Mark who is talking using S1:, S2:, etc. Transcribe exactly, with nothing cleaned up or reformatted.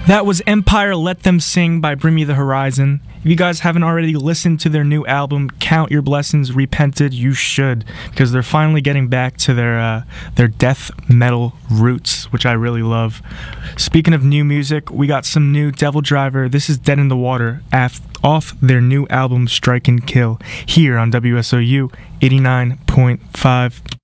S1: That was Empire Let Them Sing by Bring Me the Horizon. If you guys haven't already listened to their new album, Count Your Blessings Repented, you should, because they're finally getting back to their uh, their death metal roots, which I really love. Speaking of new music, we got some new Devil Driver. This is Dead in the Water af- off their new album Strike and Kill here on W S O U eighty-nine point five.